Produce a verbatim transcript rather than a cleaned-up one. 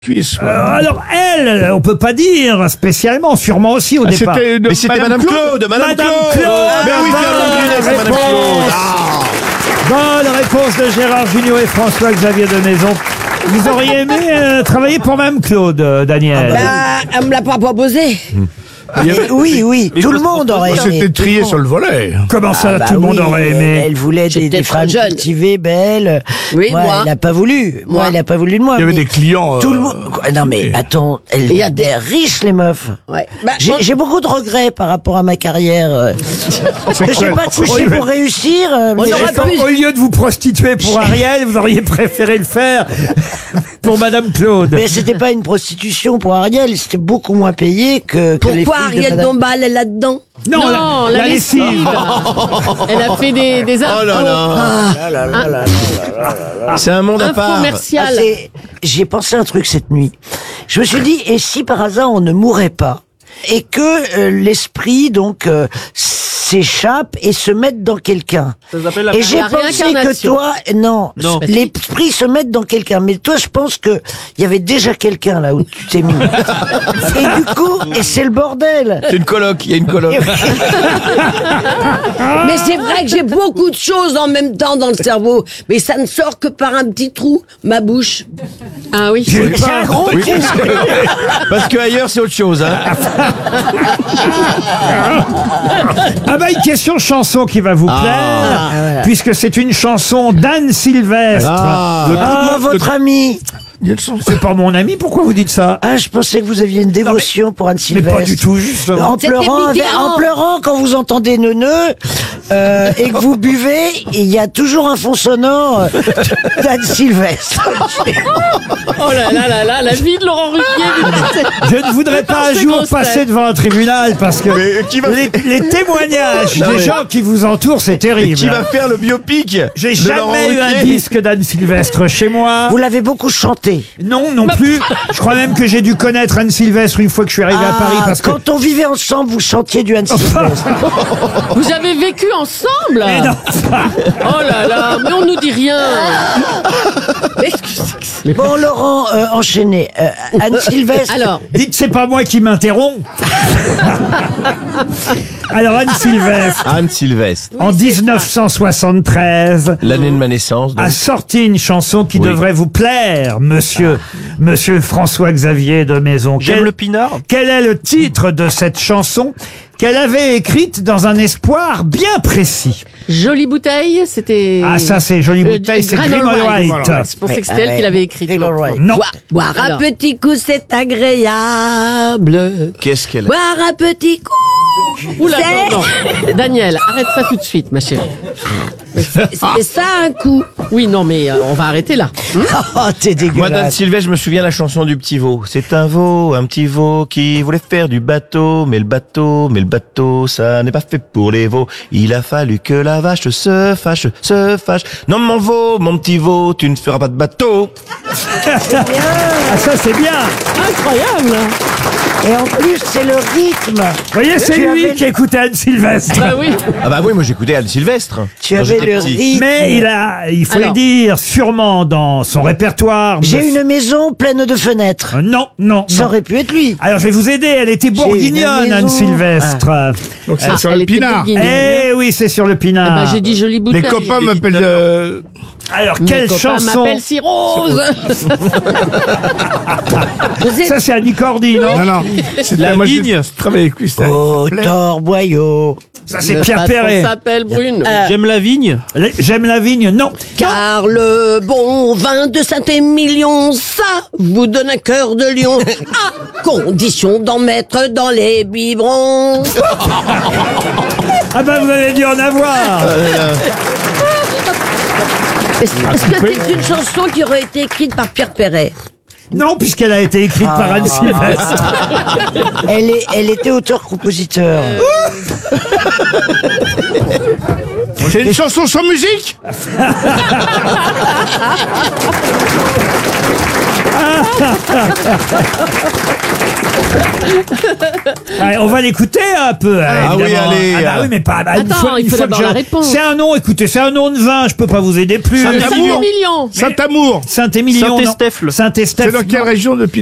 Cuisse. Euh, alors elle, on peut pas dire spécialement, sûrement aussi au Ah, départ. c'était de- Mais c'était Madame Claude, Madame, Madame Claude. Claude. Ben oui, Bonne Fernand Brunel, c'est Madame réponse. Claude. Ah. Bonne réponse de Gérard Junior et François-Xavier de Maison. Vous auriez aimé euh, travailler pour Madame Claude, euh, Daniel. Bah, elle me l'a pas proposé. Oui, oui, tout le monde aurait aimé. C'était tout trié le sur le volet. Comment ça, Ah bah tout le monde oui, aurait elle- aimé? Elle voulait des, J'étais des trop femmes jeune. cultivées, belles. Oui, moi. Elle n'a pas voulu. Moi, Moi. elle n'a pas voulu de moi. Il y avait mais des clients. Tout euh, le monde. Quoi, Non mais attends, elle Il y a des riches les meufs. Ouais. Bah, J'ai moi- j'ai beaucoup de regrets par rapport à ma carrière. euh. Je sais quoi pas si c'est pour réussir. euh, On mais aurait je- pu- Au lieu de vous prostituer pour Ariel, vous auriez préféré le faire pour Madame Claude. Mais c'était pas une prostitution pour Ariel, c'était beaucoup moins payé que, que les Pourquoi filles de Ariel Madame- Dombal est là-dedans? Non, Non, la, la, la lessive. lessive. Elle a fait des, des infos, Oh là là. C'est un monde à part. Ah, infomerciales. c'est- J'ai pensé un truc cette nuit. Je me suis dit, et si par hasard on ne mourait pas et que euh, l'esprit donc euh, s'échappe et se mette dans quelqu'un. Et j'ai la pensé que réincarnation. toi, non, Non. l'esprit se mette dans quelqu'un. Mais toi, je pense que il y avait déjà quelqu'un là où tu t'es mis. Et du coup, et c'est le bordel. C'est une coloc, il y a une coloc. Mais c'est vrai que j'ai beaucoup de choses en même temps dans le cerveau. Mais ça ne sort que par un petit trou, ma bouche. Ah oui. C'est un gros Oui, trou. parce que, parce que ailleurs c'est autre chose. Hein. Ah bah une question chanson qui va vous plaire, puisque c'est une chanson d'Anne Sylvestre. Ah. Ah, votre ami. C'est pas mon ami, pourquoi vous dites ça? Ah, je pensais que vous aviez une dévotion pour Anne Mais Sylvestre. pas du tout, justement. En pleurant, C'était Mitterrand. en pleurant quand vous entendez neuneu euh, et que vous buvez, il y a toujours un fond sonore euh, d'Anne Sylvestre. Oh là là là là, la vie de Laurent Ruquier. Je ne voudrais pas un C'est jour grosse passer tête. devant un tribunal parce que Mais qui va- les, les témoignages Non, des mais- gens qui vous entourent, c'est terrible. Qui va faire le biopic J'ai de Laurent jamais eu un Ruquier. disque d'Anne Sylvestre chez moi. Vous l'avez beaucoup chanté. Non, non plus. Je crois même que j'ai dû connaître Anne Sylvestre une fois que je suis arrivé à Paris Ah, parce que... quand on vivait ensemble, vous chantiez du Anne Sylvestre. Vous avez vécu ensemble? Mais non. Oh là là, mais on nous dit rien. Bon, Laurent, euh, enchaîné. Euh, Anne Sylvestre. Alors, Dites, c'est pas moi qui m'interromps. Alors, Anne Sylvestre, Anne Sylvestre. en dix-neuf cent soixante-treize, L'année de ma naissance. donc. a sorti une chanson qui Oui. devrait vous plaire, monsieur, monsieur François-Xavier de Maison. J'aime Quel- le pinard. Quel est le titre de cette chanson qu'elle avait écrite dans un espoir bien précis? jolie bouteille, c'était. Ah, ça, c'est Jolie Euh, Bouteille, c'est Granol Grimoire White. White. Je pensais que c'était elle qui l'avait écrite. Taylor Wright. Non. Boire, boire un Alors. petit coup, c'est agréable. Qu'est-ce qu'elle a Boire un petit coup. Oula, c'est- non, non. Daniel, arrête ça tout de suite, ma chérie. C'est ça un coup. Oui, non, mais euh, on va arrêter là. Oh, t'es Moi, d'Anne dégueulasse. Sylvestre, je me souviens la chanson du petit veau. C'est un veau, un petit veau qui voulait faire du bateau, mais le bateau, mais le bateau, ça n'est pas fait pour les veaux. Il a fallu que la vache se fâche, se fâche. Non, mon veau, mon petit veau, tu ne feras pas de bateau. Ah, ça, c'est bien. Incroyable. Et en plus, c'est le rythme. Vous voyez, c'est Tu lui avais- qui écoutait Anne Sylvestre. Bah oui. Ah bah oui, moi j'écoutais Anne Sylvestre. Tu quand avais j'étais le petit. rythme. Mais il a, il faut le Alors. dire, sûrement dans son répertoire. J'ai monsieur- une maison pleine de fenêtres. Euh, Non, non, Ça non. aurait pu être lui. Alors, je vais vous aider. Elle était une bourguignonne, Anne maison. Sylvestre. Donc c'est Ah, sur elle le était pinard. bourguignonne. Eh oui, c'est sur le Eh pinard. ben, j'ai dit jolie bouteille. Les copains m'appellent. euh, Alors, Mes quelle copains chanson? m'appellent si rose. Ça, c'est Annie Cordy, non? Non, non. La moi, j'ai travaillé avec lui. c'était- Oh, Torboyau. Ça, c'est Le Pierre patron Perret. s'appelle Brune. J'aime la vigne. J'aime la vigne, non. Car le bon vin de Saint-Émilion, ça vous donne un cœur de lion, à condition d'en mettre dans les biberons. Ah ben, vous avez dû en avoir. Est-ce est-ce que c'est une chanson qui aurait été écrite par Pierre Perret? Non, puisqu'elle a été écrite par Anne Sylvestre. Elle, est, elle était auteur-compositeur. C'est une chanson sans musique. Allez, on va l'écouter un peu. Ah oui, évidemment. allez. Ah bah oui, mais pas. Bah, une Attends, fois- il une faut fois que d'abord je- la réponse. C'est un nom. Écoutez, c'est un nom de vin. Je peux pas vous aider plus. Saint-Amour. Saint-Émilion. Saint-Amour. Saint-Émilion. non. Saint-Estèphe. Saint-Estèphe. C'est dans quelle non. région depuis